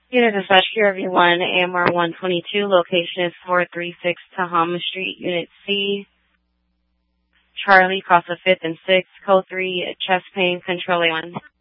Unit dispatch here, V1, AMR 122, location is 436 Tahoma Street, Unit C, Charlie, cross the 5th and 6th, code 3, chest pain, control A1.